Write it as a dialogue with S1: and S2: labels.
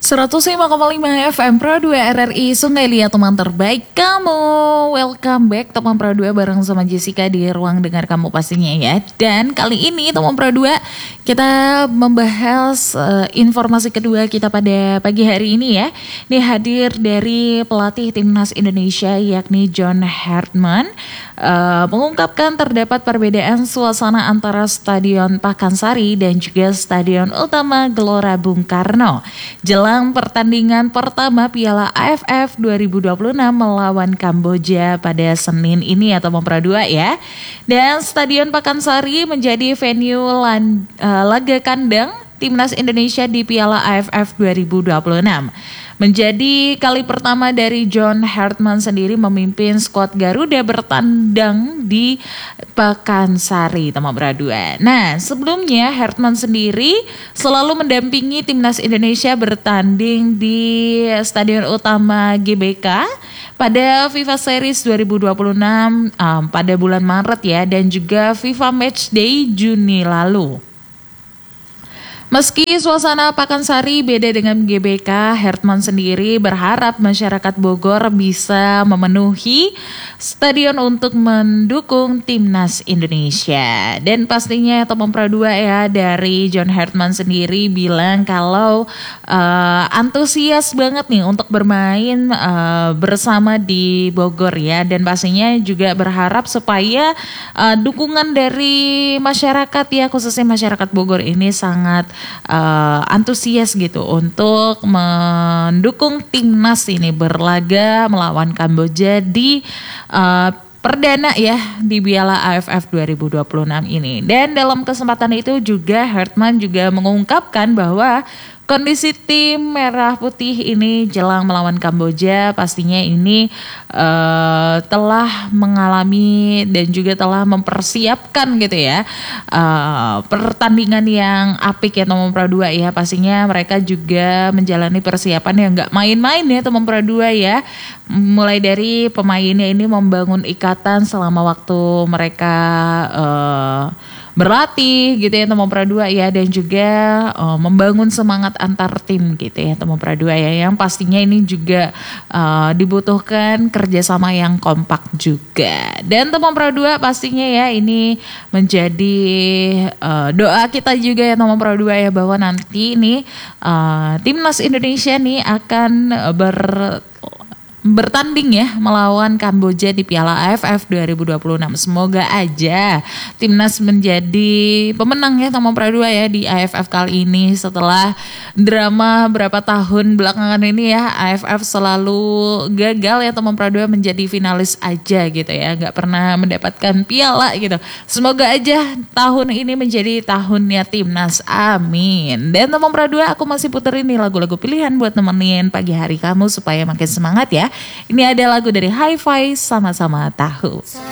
S1: 105,5 FM Pro 2 RRI Sungai Liat, teman terbaik kamu. Welcome back teman Pro 2 bareng sama Jessica di ruang dengar kamu pastinya ya. Dan kali ini teman Pro 2 kita membahas informasi kedua kita pada pagi hari ini ya. Ini hadir dari pelatih timnas Indonesia yakni John Hartman, mengungkapkan terdapat perbedaan suasana antara Stadion Pakansari dan juga Stadion Utama Gelora Bung Karno jelang pertandingan pertama Piala AFF 2026 melawan Kamboja pada Senin ini atau Pro 2 ya. Dan Stadion Pakansari menjadi venue laga kandang Timnas Indonesia di Piala AFF 2026. Menjadi kali pertama dari John Hartman sendiri memimpin skuad Garuda bertandang di Pakansari, teman berdua. Nah, sebelumnya Hartman sendiri selalu mendampingi Timnas Indonesia bertanding di Stadion Utama GBK pada FIFA Series 2026 pada bulan Maret ya, dan juga FIFA Matchday Juni lalu. Meski suasana Pakansari beda dengan GBK, Hartman sendiri berharap masyarakat Bogor bisa memenuhi stadion untuk mendukung Timnas Indonesia. Dan pastinya teman Pro 2 ya, dari John Hartman sendiri bilang kalau antusias banget nih untuk bermain bersama di Bogor ya. Dan pastinya juga berharap supaya dukungan dari masyarakat ya, khususnya masyarakat Bogor ini sangat antusias gitu untuk mendukung timnas ini berlaga melawan Kamboja di perdana ya di Piala AFF 2026 ini. Dan dalam kesempatan itu juga Hartman juga mengungkapkan bahwa kondisi tim merah putih ini jelang melawan Kamboja pastinya ini telah mengalami dan juga telah mempersiapkan gitu ya pertandingan yang apik ya teman Pro 2 ya. Pastinya mereka juga menjalani persiapan yang gak main-main ya teman Pro 2 ya. Mulai dari pemainnya ini membangun ikatan selama waktu mereka berlatih gitu ya teman Pro 2 ya, dan juga membangun semangat antar tim gitu ya teman Pro 2 ya, yang pastinya ini juga dibutuhkan kerjasama yang kompak juga. Dan teman Pro 2 pastinya ya ini menjadi doa kita juga ya teman Pro 2 ya, bahwa nanti nih timnas Indonesia nih akan bertanding ya melawan Kamboja di Piala AFF 2026. Semoga aja timnas menjadi pemenang ya teman Pro 2 ya di AFF kali ini, setelah drama berapa tahun belakangan ini ya AFF selalu gagal ya teman Pro 2, menjadi finalis aja gitu ya, nggak pernah mendapatkan piala gitu. Semoga aja tahun ini menjadi tahunnya timnas, amin. Dan teman Pro 2, aku masih puterin nih lagu-lagu pilihan buat nemenin pagi hari kamu supaya makin semangat ya. Ini ada lagu dari Hi-Fi, Sama-Sama Tahu.